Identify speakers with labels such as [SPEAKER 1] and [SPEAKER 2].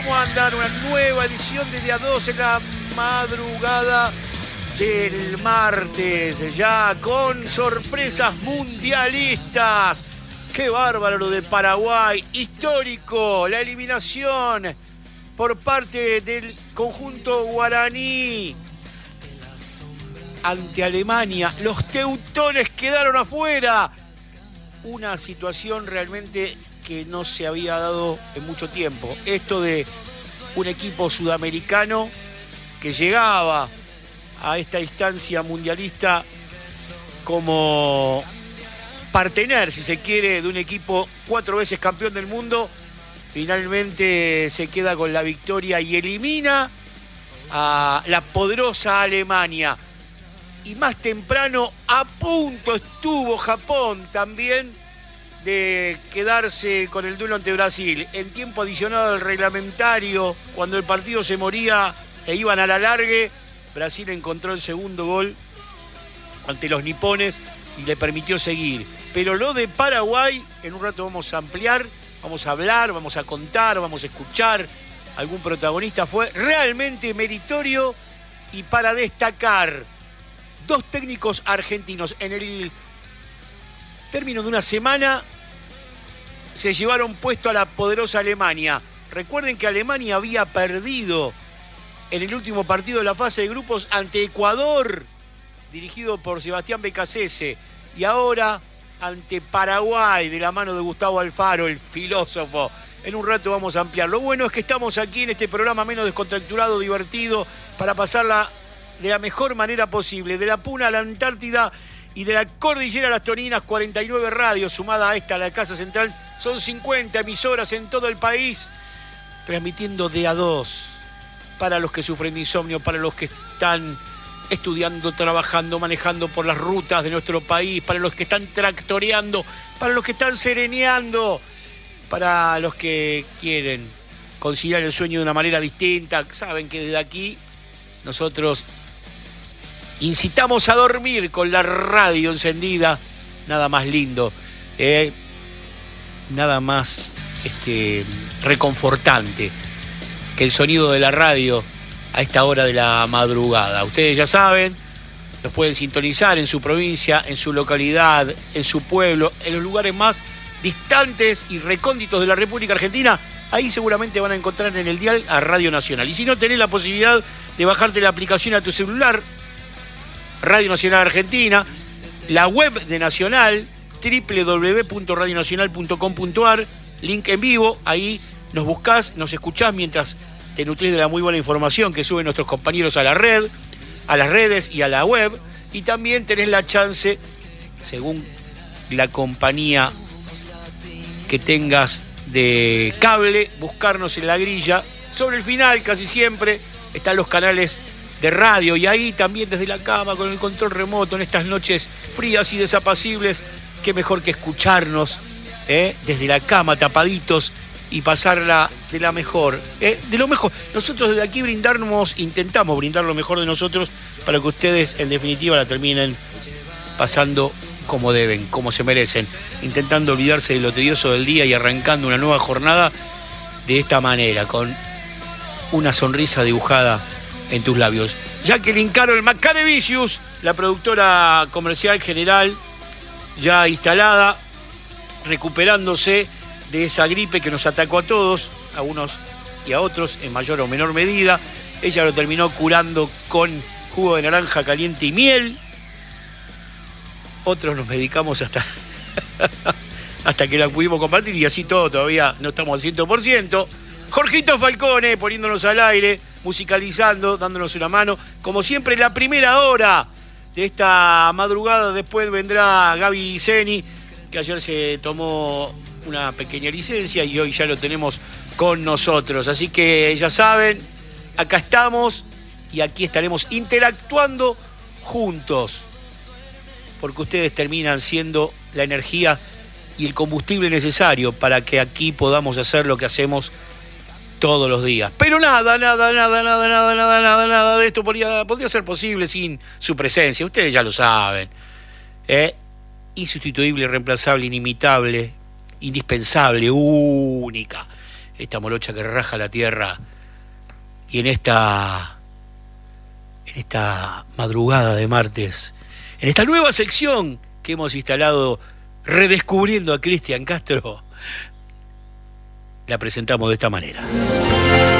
[SPEAKER 1] ¿Cómo andan? Una nueva edición de Día 2 en la madrugada del martes, ya con sorpresas mundialistas. ¡Qué bárbaro lo de Paraguay! Histórico, la eliminación por parte del conjunto guaraní ante Alemania. Los teutones quedaron afuera. Una situación realmente que no se había dado en mucho tiempo. Esto de un equipo sudamericano que llegaba a esta instancia mundialista como partener, si se quiere, de un equipo 4 veces campeón del mundo, finalmente se queda con la victoria y elimina a la poderosa Alemania. Y más temprano a punto estuvo Japón también de quedarse con el duelo ante Brasil. En tiempo adicionado al reglamentario, cuando el partido se moría e iban a la largue, Brasil encontró el segundo gol ante los nipones y le permitió seguir. Pero lo de Paraguay, en un rato vamos a ampliar, vamos a hablar, vamos a contar, vamos a escuchar algún protagonista. Fue realmente meritorio y para destacar. 2 técnicos argentinos en el término de una semana se llevaron puesto a la poderosa Alemania. Recuerden que Alemania había perdido en el último partido de la fase de grupos ante Ecuador, dirigido por Sebastián Becasese, y ahora ante Paraguay, de la mano de Gustavo Alfaro, el filósofo. En un rato vamos a ampliar. Lo bueno es que estamos aquí en este programa menos descontracturado, divertido, para pasarla de la mejor manera posible, de la Puna a la Antártida y de la Cordillera a las Toninas. 49 radios, sumada a esta, la Casa Central, son 50 emisoras en todo el país, transmitiendo de a 2 para los que sufren de insomnio, para los que están estudiando, trabajando, manejando por las rutas de nuestro país, para los que están tractoreando, para los que están sereneando, para los que quieren conciliar el sueño de una manera distinta. Saben que desde aquí nosotros incitamos a dormir con la radio encendida. Nada más lindo, nada más reconfortante que el sonido de la radio a esta hora de la madrugada. Ustedes ya saben, nos pueden sintonizar en su provincia, en su localidad, en su pueblo, en los lugares más distantes y recónditos de la República Argentina. Ahí seguramente van a encontrar en el dial a Radio Nacional. Y si no, tenés la posibilidad de bajarte la aplicación a tu celular, Radio Nacional Argentina, la web de Nacional, www.radionacional.com.ar, link en vivo, ahí nos buscás, nos escuchás mientras te nutrís de la muy buena información que suben nuestros compañeros a la red, a las redes y a la web, y también tenés la chance, según la compañía que tengas de cable, buscarnos en la grilla. Sobre el final, casi siempre, están los canales de radio, y ahí también desde la cama con el control remoto en estas noches frías y desapacibles, qué mejor que escucharnos desde la cama tapaditos y pasarla de la mejor, de lo mejor. Nosotros desde aquí intentamos brindar lo mejor de nosotros para que ustedes en definitiva la terminen pasando como deben, como se merecen, intentando olvidarse de lo tedioso del día y arrancando una nueva jornada de esta manera, con una sonrisa dibujada en tus labios. Jacqueline Carol Macarevicius, la productora comercial general, ya instalada, recuperándose de esa gripe que nos atacó a todos, a unos y a otros en mayor o menor medida. Ella lo terminó curando con jugo de naranja caliente y miel. Otros nos medicamos hasta que la pudimos compartir, y así todo, todavía no estamos al 100%. Jorgito Falcone poniéndonos al aire, musicalizando, dándonos una mano. Como siempre, la primera hora de esta madrugada. Después vendrá Gaby Zeni, que ayer se tomó una pequeña licencia y hoy ya lo tenemos con nosotros. Así que ya saben, acá estamos y aquí estaremos interactuando juntos, porque ustedes terminan siendo la energía y el combustible necesario para que aquí podamos hacer lo que hacemos todos los días. Pero nada de esto podría ser posible sin su presencia. Ustedes ya lo saben. Insustituible, irreemplazable, inimitable, indispensable, única. esta morocha que raja la tierra. Y en esta madrugada de martes, en esta nueva sección que hemos instalado redescubriendo a Cristian Castro, la presentamos de esta manera.